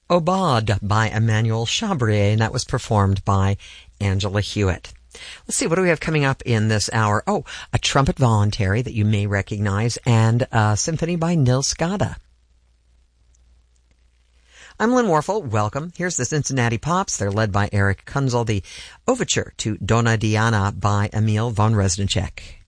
Aubade by Emmanuel Chabrier, and that was performed by Angela Hewitt. Let's see, what do we have coming up in this hour? Oh, a trumpet voluntary that you may recognize, and a symphony by Nils Gade. I'm Lynn Warfel. Welcome. Here's the Cincinnati Pops. They're led by Eric Kunzel. The overture to Donna Diana by Emil von Reznicek.